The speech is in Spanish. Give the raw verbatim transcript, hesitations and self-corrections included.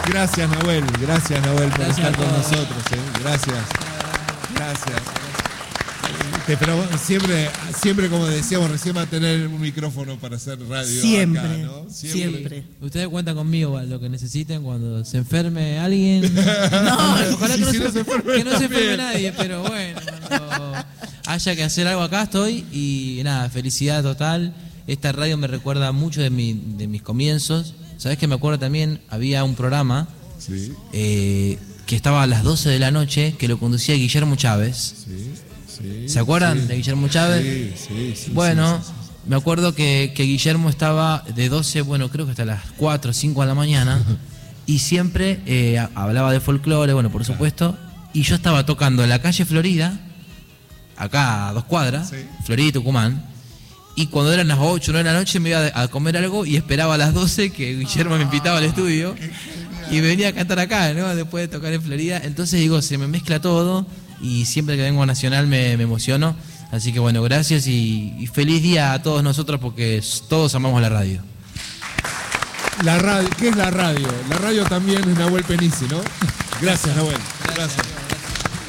Gracias, Nahuel. Gracias, Nahuel, por Gracias estar a con todos. nosotros. ¿eh? Gracias. Gracias. Te- Pero siempre, siempre, como decíamos recién, va a tener un micrófono para hacer radio. Siempre, acá, ¿no? siempre. Ustedes cuentan conmigo para lo que necesiten cuando se enferme alguien. No, ojalá si que no, si se, no se enferme que no se enferme también. nadie, pero bueno, cuando haya que hacer algo acá estoy y nada, felicidad total. Esta radio me recuerda mucho de, mi, de mis comienzos. ¿Sabés que me acuerdo también? Había un programa Sí, eh, que estaba a las doce de la noche que lo conducía Guillermo Chávez. sí, sí. ¿Se acuerdan sí. de Guillermo Chávez? Sí, sí, sí. Bueno, sí, sí, sí. me acuerdo que, que Guillermo estaba de doce, bueno, creo que hasta las cuatro o cinco de la mañana, y siempre eh, a- hablaba de folclore, bueno, por supuesto, y yo estaba tocando en la calle Florida, acá a dos cuadras, Sí. Florida y Tucumán, y cuando eran las ocho o nueve de la noche me iba a comer algo y esperaba a las doce que Guillermo me invitaba al estudio y venía a cantar acá, ¿no? Después de tocar en Florida. Entonces digo, se me mezcla todo y siempre que vengo a Nacional me, me emociono. Así que bueno, gracias y, y feliz día a todos nosotros porque s- todos amamos la radio. La radio, ¿qué es la radio? La radio también es Nahuel Penici, ¿no? Gracias, Nahuel. Gracias.